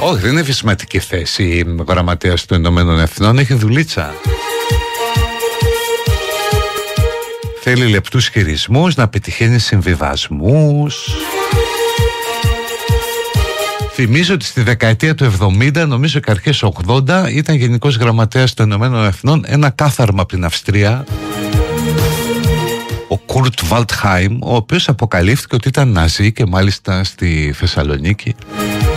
Όχι, δεν είναι βυσματική θέση γραμματέας των Ηνωμένων Εθνών, έχει δουλίτσα. Θέλει λεπτούς χειρισμούς, να πετυχαίνει συμβιβασμούς. Θυμίζω ότι στη δεκαετία του 70, νομίζω και αρχές 80, ήταν γενικός γραμματέας των Ηνωμένων Εθνών ένα κάθαρμα από την Αυστρία, ο Κουρτ Βαλτχάιμ, ο οποίος αποκαλύφθηκε ότι ήταν Ναζί και μάλιστα στη Θεσσαλονίκη.